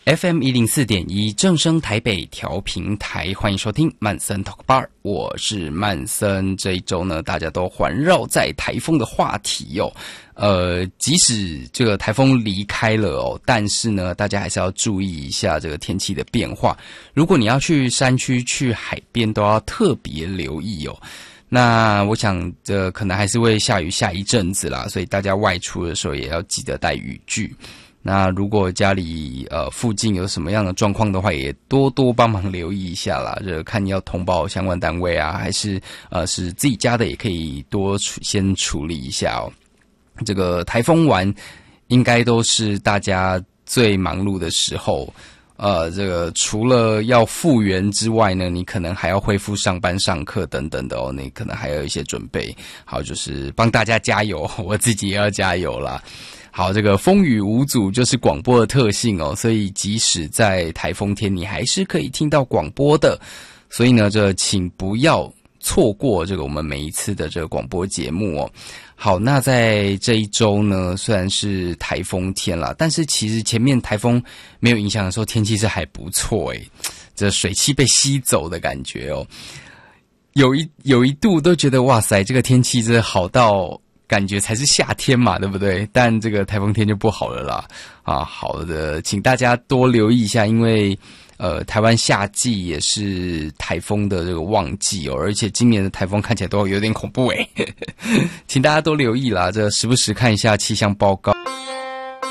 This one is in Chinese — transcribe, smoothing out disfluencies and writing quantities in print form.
FM 104.1正声台北调频台，欢迎收听曼森 Talk Bar， 我是曼森。这一周呢，大家都环绕在台风的话题哦。即使这个台风离开了哦，但是呢，大家还是要注意一下这个天气的变化。如果你要去山区、去海边，都要特别留意哦。那我想这可能还是会下雨下一阵子啦，所以大家外出的时候也要记得带雨具。那如果家里附近有什么样的状况的话，也多多帮忙留意一下啦。这看你要通报相关单位啊，还是是自己家的，也可以多先处理一下哦。这个台风完应该都是大家最忙碌的时候。这个除了要复原之外呢，你可能还要恢复上班上课等等的哦，你可能还有一些准备。好，就是帮大家加油，我自己也要加油啦。好，这个风雨无阻就是广播的特性哦，所以即使在台风天，你还是可以听到广播的。所以呢，这请不要错过这个我们每一次的这个广播节目哦。好，那在这一周呢，虽然是台风天啦，但是其实前面台风没有影响的时候，天气是还不错诶，这水汽被吸走的感觉哦。有一度都觉得哇塞，这个天气真的好到感觉才是夏天嘛，对不对？但这个台风天就不好了啦。好的，请大家多留意一下，因为台湾夏季也是台风的这个旺季哦，而且今年的台风看起来都有点恐怖诶，请大家多留意啦，这时不时看一下气象报告。